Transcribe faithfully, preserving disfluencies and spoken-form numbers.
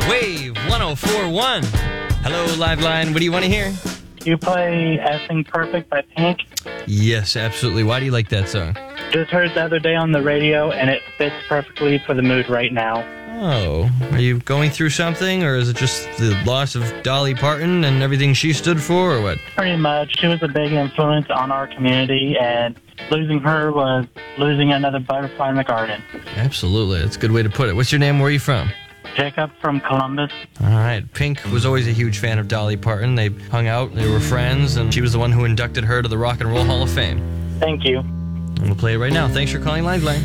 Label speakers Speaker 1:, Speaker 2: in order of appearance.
Speaker 1: Wave one oh four point one. Hello, Liveline. What do you want to hear?
Speaker 2: You play Effing Perfect by Pink?
Speaker 1: Yes, absolutely. Why do you like that song?
Speaker 2: Just heard it the other day on the radio, and it fits perfectly for the mood right now.
Speaker 1: Oh, are you going through something, or is it just the loss of Dolly Parton and everything she stood for, or what?
Speaker 2: Pretty much. She was a big influence on our community, and losing her was losing another butterfly in the garden.
Speaker 1: Absolutely. That's a good way to put it. What's your name? Where are you from?
Speaker 2: Jacob from Columbus.
Speaker 1: All right. Pink was always a huge fan of Dolly Parton. They hung out, they were friends, and she was the one who inducted her to the Rock and Roll Hall of Fame.
Speaker 2: Thank you.
Speaker 1: And we'll play it right now. Thanks for calling Liveline.